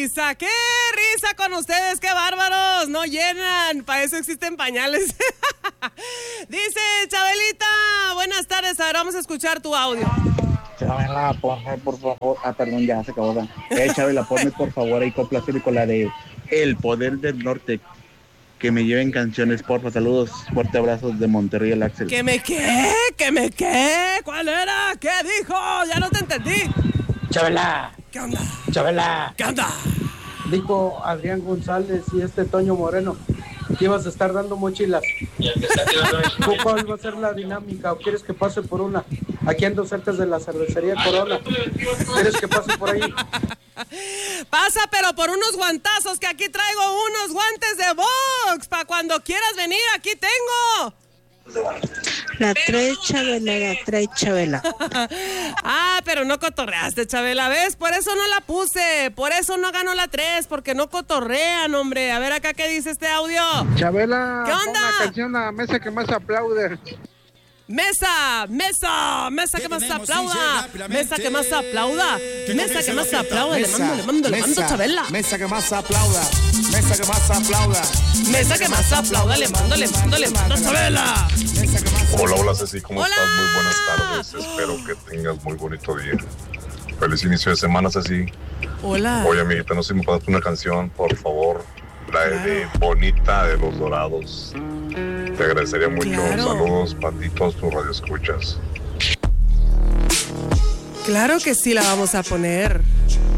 ¡Qué risa con ustedes! ¡Qué bárbaros! No llenan, para eso existen pañales. Dice Chabelita, buenas tardes, ahora vamos a escuchar tu audio. Chabela, ponme por favor. Perdón, ya se acabó. Chabela, ponme por favor ahí complacer con la de El Poder del Norte. Que me lleven canciones, porfa. Saludos, fuerte abrazo de Monterrey, el Axel. ¿Qué me qué? ¿Cuál era? ¿Qué dijo? Ya no te entendí. Chabela. ¿Qué onda? Chabela. ¿Qué onda? Dijo Adrián González y Toño Moreno que ibas a estar dando mochilas. ¿Cuál va a ser la dinámica? ¿O quieres que pase por una? Aquí ando cerca de la cervecería Corona. ¿Quieres que pase por ahí? Pasa, pero por unos guantazos, que aquí traigo unos guantes de box. Para cuando quieras venir, aquí tengo. La trae Chabela. Ah, pero no cotorreaste, Chabela, ¿ves? Por eso no la puse, por eso no ganó la 3, porque no cotorrean, hombre. A ver acá qué dice este audio. Chabela, ¿qué onda? pon la canción a Mesa que más aplaude. Mesa que más aplauda. Mesa que más aplauda. Mesa que más aplauda. Le mando, Chabela. Mesa que más aplauda. Mesa que más aplauda. Mesa que más aplauda. Le mando, Chabela. Hola Ceci, ¿cómo estás? Muy buenas tardes. Espero que tengas muy bonito día. Feliz inicio de semana, Ceci. Hola. Oye, amiguita, no sé si me pasas una canción, por favor. La de Bonita de Los Dorados. Te agradecería mucho. Claro. Saludos para ti, todos tus radioescuchas. Claro que sí la vamos a poner.